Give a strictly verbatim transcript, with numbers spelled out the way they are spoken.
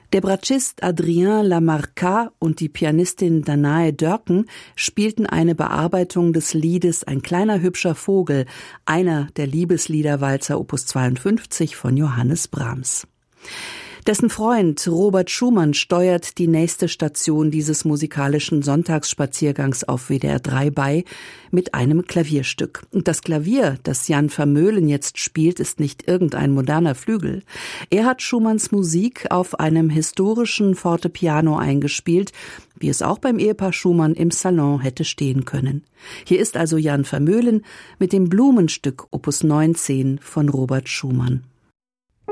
Der Bratschist Adrien Lamarca und die Pianistin Danae Dörken spielten eine Bearbeitung des Liedes Ein kleiner hübscher Vogel, einer der Liebesliederwalzer Opus zweiundfünfzig von Johannes Brahms. Dessen Freund Robert Schumann steuert die nächste Station dieses musikalischen Sonntagsspaziergangs auf W D R drei bei mit einem Klavierstück. Und das Klavier, das Jan Vermeulen jetzt spielt, ist nicht irgendein moderner Flügel. Er hat Schumanns Musik auf einem historischen Fortepiano eingespielt, wie es auch beim Ehepaar Schumann im Salon hätte stehen können. Hier ist also Jan Vermeulen mit dem Blumenstück Opus neunzehn von Robert Schumann.